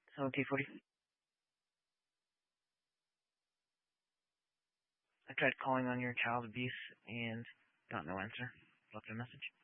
1740. I tried calling on your child abuse and got no answer. Left a message.